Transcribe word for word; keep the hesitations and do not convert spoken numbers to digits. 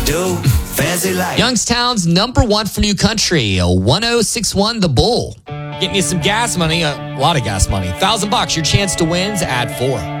do. Fancy life. Youngstown's number one for new country, one oh six one The Bull. Getting you some gas money, a lot of gas money. Thousand bucks, your chance to win's at four.